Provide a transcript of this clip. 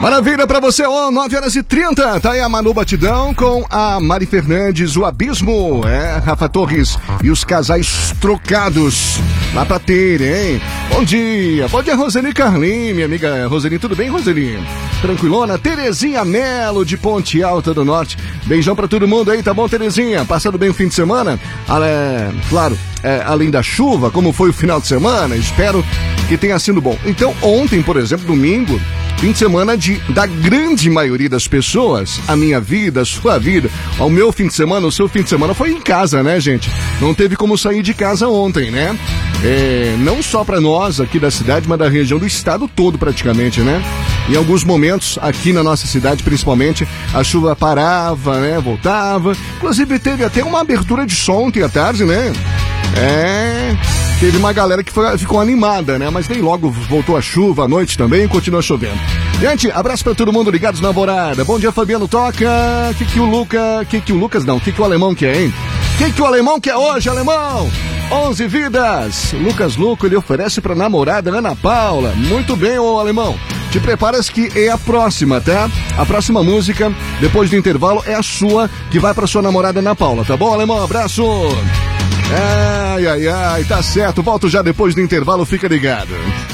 Maravilha pra você, 9h30. Tá aí a Manu Batidão com a Mari Fernandes, o Abismo. Rafa Torres e os casais trocados lá pra ter, hein? Bom dia, Roseli Carlim, minha amiga Roseli. Tudo bem, Roseli? Tranquilona? Terezinha Melo, de Ponte Alta do Norte. Beijão pra todo mundo aí, tá bom, Terezinha? Passando bem o fim de semana? Claro, além da chuva, como foi o final de semana? Espero que tenha sido bom. Então, ontem, por exemplo, domingo, fim de semana da grande maioria das pessoas, a minha vida, a sua vida, ao meu fim de semana, o seu fim de semana foi em casa, né, gente? Não teve como sair de casa ontem, né? Não só para nós aqui da cidade, mas da região do estado todo praticamente, né? Em alguns momentos, aqui na nossa cidade, principalmente, a chuva parava, né? Voltava. Inclusive, teve até uma abertura de sol ontem à tarde, né? Teve uma galera que ficou animada, né? Mas nem logo voltou a chuva à noite também e continua chovendo. Gente, abraço pra todo mundo ligados na Alvorada. Bom dia, Fabiano Toca. O que o Alemão quer, hein? O que o Alemão quer hoje, Alemão? 11 vidas. Lucas Luco, ele oferece pra namorada Ana Paula. Muito bem, ô Alemão. Te preparas que é a próxima, tá? A próxima música, depois do intervalo, é a sua, que vai pra sua namorada Ana Paula, tá bom, Alemão? Abraço! Ai, tá certo. Volto já depois do intervalo, fica ligado.